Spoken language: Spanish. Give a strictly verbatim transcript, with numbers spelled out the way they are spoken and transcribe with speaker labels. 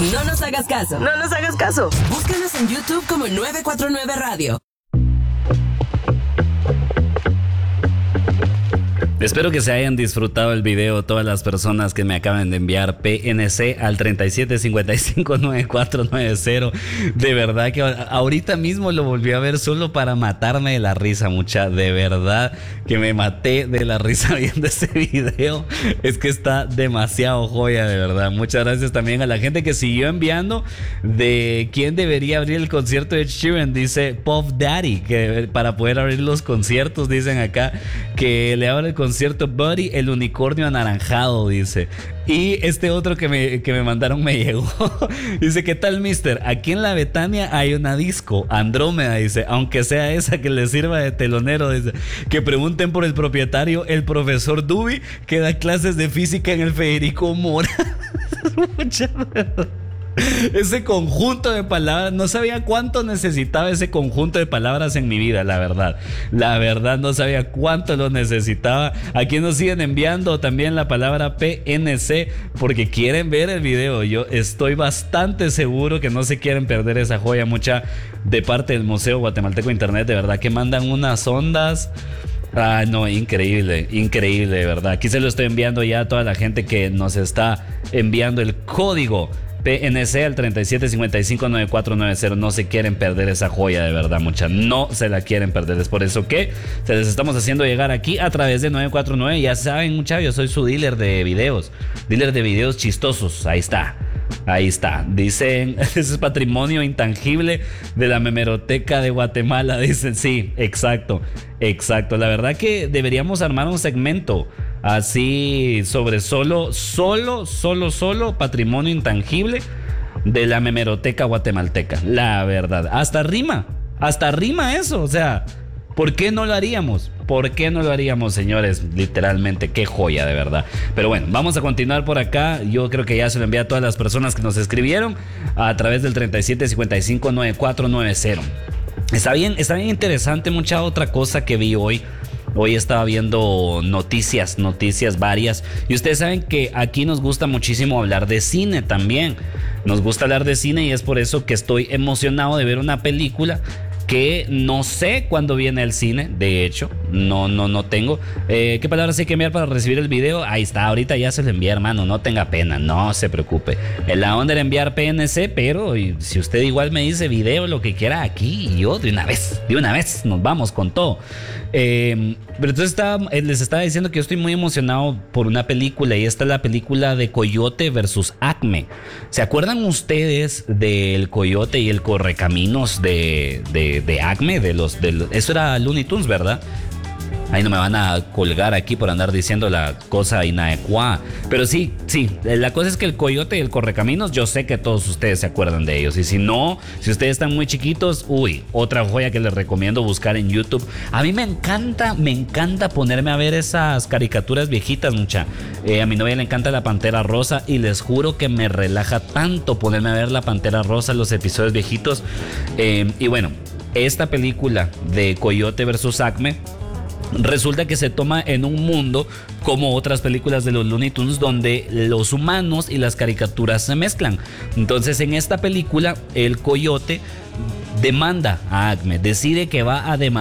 Speaker 1: No nos hagas caso.
Speaker 2: No nos hagas caso.
Speaker 1: Búscanos en YouTube como nueve cuatro nueve Radio.
Speaker 3: Espero que se hayan disfrutado el video todas las personas que me acaban de enviar P N C al treinta y siete cincuenta y cinco noventa y cuatro noventa. De verdad que ahorita mismo lo volví a ver solo para matarme de la risa, mucha. De verdad que me maté de la risa viendo ese video. Es que está demasiado joya, de verdad. Muchas gracias también a la gente que siguió enviando de quién debería abrir el concierto de Ed Sheeran. Dice Puff Daddy, que para poder abrir los conciertos, dicen acá, que le abre el concierto Concierto Buddy, el unicornio anaranjado, dice. Y este otro que me, que me mandaron me llegó. Dice, ¿qué tal, mister? Aquí en la Betania hay una disco, Andrómeda, dice. Aunque sea esa que le sirva de telonero, dice. Que pregunten por el propietario, el profesor Duby, que da clases de física en el Federico Mora. Mucha verdad. Ese conjunto de palabras, no sabía cuánto necesitaba ese conjunto de palabras en mi vida, la verdad. La verdad no sabía cuánto lo necesitaba. Aquí nos siguen enviando también la palabra P N C porque quieren ver el video. Yo estoy bastante seguro que no se quieren perder esa joya, mucha, de parte del Museo Guatemalteco de Internet. De verdad que mandan unas ondas. Ah, no, increíble, increíble, de verdad. Aquí se lo estoy enviando ya a toda la gente que nos está enviando el código P N C al treinta y siete cincuenta y cinco noventa y cuatro noventa. No se quieren perder esa joya, de verdad, mucha. No se la quieren perder. Es por eso que se les estamos haciendo llegar aquí a través de nueve cuatro nueve. Ya saben, mucha, yo soy su dealer de videos. Dealer de videos chistosos. Ahí está. Ahí está. Dicen, ese es patrimonio intangible de la memeroteca de Guatemala. Dicen, sí, exacto. Exacto. La verdad que deberíamos armar un segmento así sobre solo, solo, solo, solo patrimonio intangible de la memeroteca guatemalteca. La verdad. Hasta rima. Hasta rima eso. O sea, ¿por qué no lo haríamos? ¿Por qué no lo haríamos, señores? Literalmente, qué joya, de verdad. Pero bueno, vamos a continuar por acá. Yo creo que ya se lo envié a todas las personas que nos escribieron a través del treinta y siete cincuenta y cinco noventa y cuatro noventa. Está bien, está bien interesante. Mucha otra cosa que vi hoy. Hoy estaba viendo noticias, noticias varias. Y ustedes saben que aquí nos gusta muchísimo hablar de cine también. Nos gusta hablar de cine y es por eso que estoy emocionado de ver una película que no sé cuándo viene al cine. De hecho, no, no, no tengo. Eh, ¿Qué palabras hay que enviar para recibir el video? Ahí está, ahorita ya se lo envía, hermano. No tenga pena, no se preocupe. La onda era enviar P N C, pero si usted igual me dice video, lo que quiera, aquí yo de una vez, de una vez nos vamos con todo. Eh, pero entonces estaba, les estaba diciendo que yo estoy muy emocionado por una película y esta es la película de Coyote versus Acme. ¿Se acuerdan ustedes del Coyote y el Correcaminos de, de, de Acme? De los, de los, eso era Looney Tunes, ¿verdad? Ahí no me van a colgar aquí por andar diciendo la cosa inadecuada. Pero sí, sí, la cosa es que el Coyote y el Correcaminos, yo sé que todos ustedes se acuerdan de ellos. Y si no, si ustedes están muy chiquitos, uy, otra joya que les recomiendo buscar en YouTube. A mí me encanta, me encanta ponerme a ver esas caricaturas viejitas, mucha. Eh, a mi novia le encanta la Pantera Rosa y les juro que me relaja tanto ponerme a ver la Pantera Rosa, los episodios viejitos. Eh, y bueno, esta película de Coyote versus Acme resulta que se toma en un mundo como otras películas de los Looney Tunes donde los humanos y las caricaturas se mezclan. Entonces en esta película el Coyote demanda a Acme, decide que va a demandar